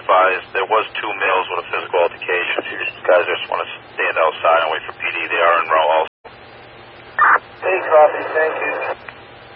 advised there was 2 males with a physical altercation. If you guys just want to stand outside and wait for PD, they are in row also. Hey, copy. Thank you.